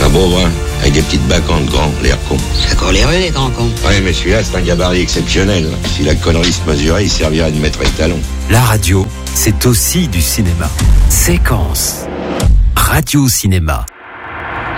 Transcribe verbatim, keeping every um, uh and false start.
beau, hein, avec des petites bacantes grands, l'air con. C'est encore les rues, les grands cons. Ouais, mais celui-là, c'est un gabarit exceptionnel. Si la connerie se mesurait, il servirait de maître étalon. La radio, c'est aussi du cinéma. Séquence. Radio Cinéma.